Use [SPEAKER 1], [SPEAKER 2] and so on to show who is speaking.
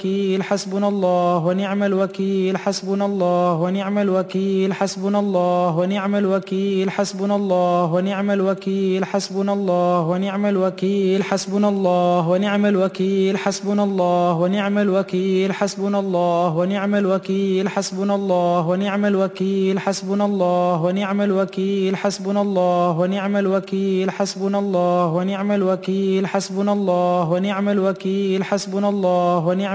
[SPEAKER 1] حسبنا الله ونعم الوكيل حسبنا الله ونعم الوكيل حسبنا الله ونعم الوكيل حسبنا الله ونعم الوكيل حسبنا الله ونعم الوكيل حسبنا الله ونعم الوكيل حسبنا الله ونعم الوكيل حسبنا الله ونعم الوكيل حسبنا الله ونعم الوكيل حسبنا الله ونعم الوكيل حسبنا الله ونعم الوكيل حسبنا الله ونعم الوكيل حسبنا الله ونعم الوكيل حسبنا الله ونعم